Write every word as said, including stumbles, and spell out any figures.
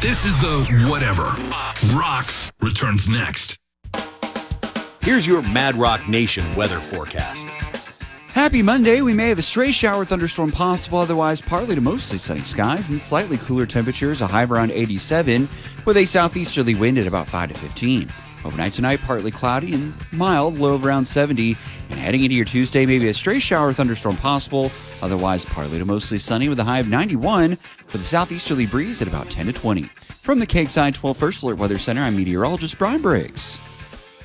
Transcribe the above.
This is the Whatever. Rocks returns next. Here's your Mad Rock Nation weather forecast. Happy Monday. We may have a stray shower thunderstorm possible, otherwise partly to mostly sunny skies and slightly cooler temperatures, a high of around eighty-seven with a southeasterly wind at about five to fifteen. Overnight tonight, partly cloudy and mild, low of around seventy. And heading into your Tuesday, maybe a stray shower thunderstorm possible, otherwise partly to mostly sunny with a high of ninety-one with a southeasterly breeze at about ten to twenty. From the Cakeside twelve First Alert Weather Center, I'm meteorologist Brian Briggs.